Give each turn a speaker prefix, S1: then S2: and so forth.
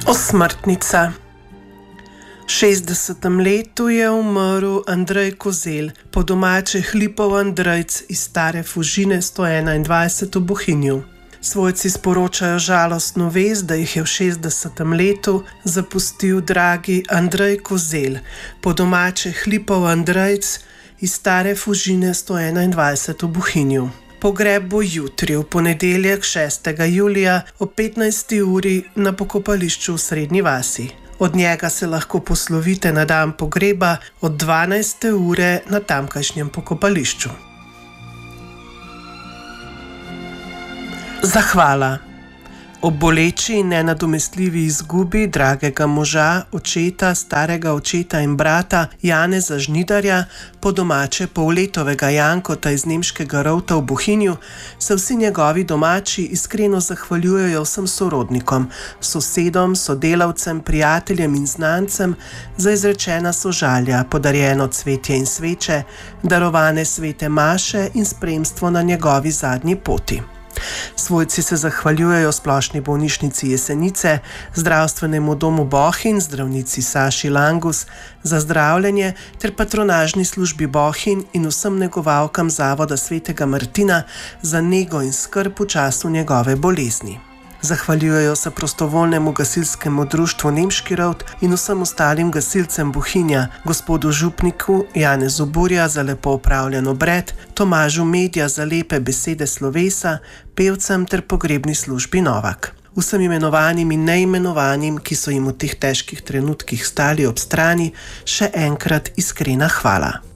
S1: Osmrtnica. V 60. letu je umrl Andrej Kozelj, po domače Hlipov Andrejc iz Stare Fužine 121 v Bohinju. Svojci sporočajo žalostno vest, da jih je v 60. letu zapustil dragi Andrej Kozelj, po domače Hlipov Andrejc iz Stare Fužine 121 v Bohinju. Pogreb bo jutri, v ponedeljek 6. julija ob 15. uri na pokopališču v Srednji vasi. Od njega se lahko poslovite na dan pogreba od 12. ure na tamkajšnjem pokopališču. Zahvala. Ob boleči in nenadomestljivi izgubi dragega moža, očeta, starega očeta in brata Janeza Žnidarja, po domače polletovega Jankota iz nemškega Rovta v Bohinju, se vsi njegovi domači iskreno zahvaljujejo vsem sorodnikom, sosedom, sodelavcem, prijateljem in znancem za izrečena sožalja, podarjeno cvetje in sveče, darovane svete maše in spremstvo na njegovi zadnji poti. Svojci se zahvaljujejo Splošni bolnišnici Jesenice, Zdravstvenemu domu Bohinj, zdravnici Saši Langus za zdravljenje ter patronažni službi Bohinj in vsem negovalkam Zavoda svetega Martina za nego in skrb v času njegove bolezni. Zahvaljujejo se prostovoljnemu gasilskemu društvu Nemški Rovt in vsem ostalim gasilcem Bohinja, gospodu župniku Janezu Burja za lepo opravljen obred, Tomažu Medja za lepe besede slovesa, pevcem ter pogrebni službi Novak. Vsem imenovanim in neimenovanim, ki so jim v teh težkih trenutkih stali ob strani, še enkrat iskrena hvala.